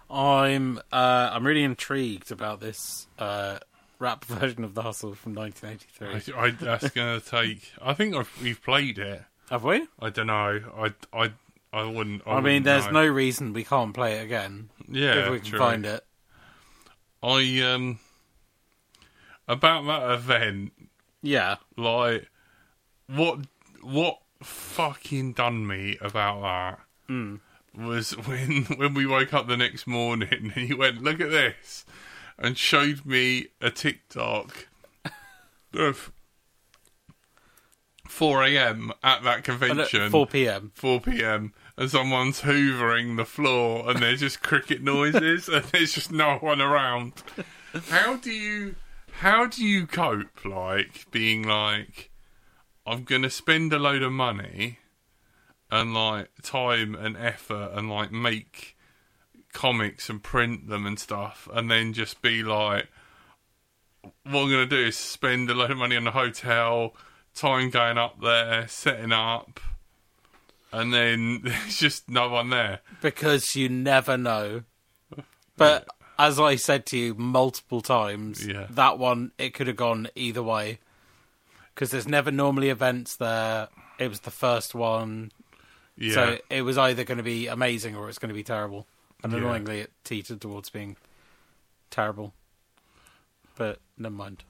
I'm really intrigued about this rap version of The Hustle from 1983. That's going to take... I think we've played it. Have we? I don't know. I wouldn't... I mean, there's no reason we can't play it again. Yeah, if we can find it. About that event... Yeah. Like, what fucking done me about that was when we woke up the next morning and he went, look at this, and showed me a TikTok of 4 a.m. at that convention. 4 p.m. 4 p.m. and someone's hoovering the floor and there's just cricket noises and there's just no one around. How do you cope, like, being like, I'm going to spend a load of money and, like, time and effort and, like, make comics and print them and stuff, and then just be like, what I'm going to do is spend a load of money on a hotel, time going up there, setting up, and then there's just no one there. Because you never know. But... as I said to you multiple times, that one, it could have gone either way. Because there's never normally events there. It was the first one. Yeah. So it was either going to be amazing or it's going to be terrible. And annoyingly, it teetered towards being terrible. But never mind.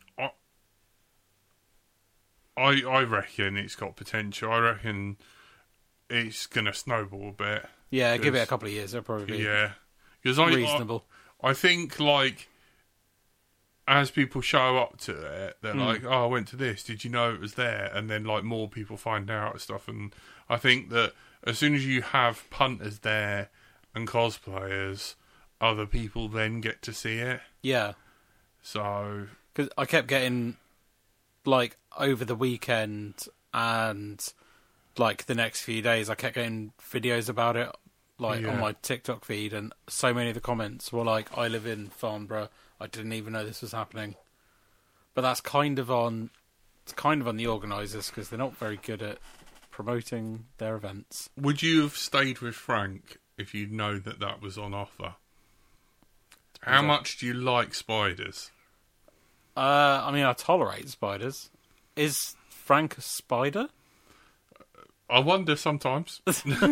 I reckon it's got potential. I reckon it's going to snowball a bit. Yeah, give it a couple of years. It'll probably be reasonable. I think, like, as people show up to it, they're like, oh, I went to this, did you know it was there? And then, like, more people find out and stuff. And I think that as soon as you have punters there and cosplayers, other people then get to see it. Yeah. So... because I kept getting, like, over the weekend and, like, the next few days, I kept getting videos about it. Like, on my TikTok feed, and so many of the comments were like, I live in Farnborough, I didn't even know this was happening. But that's kind of on the organisers, because they're not very good at promoting their events. Would you have stayed with Frank if you'd known that was on offer? How much do you like spiders? I mean, I tolerate spiders. Is Frank a spider? I wonder sometimes.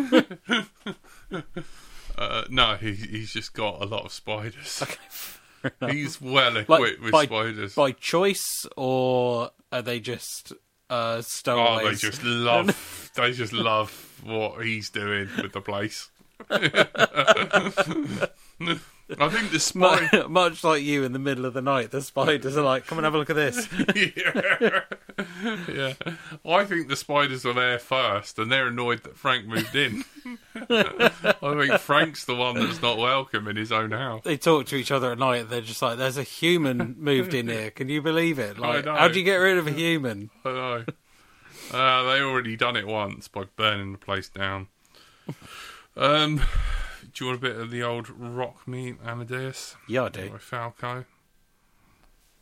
No, he's just got a lot of spiders. Okay, he's well equipped with spiders. By choice, or are they just stowaways? Oh, they just love what he's doing with the place. I think the spider... much like you in the middle of the night, the spiders are like, come and have a look at this. Yeah. I think the spiders were there first, and they're annoyed that Frank moved in. I think Frank's the one that's not welcome in his own house. They talk to each other at night, and they're just like, there's a human moved in here. Can you believe it? Like, how do you get rid of a human? I know. They already done it once by burning the place down. Do you want a bit of the old Rock Me Amadeus? Yeah, I do. By Falco.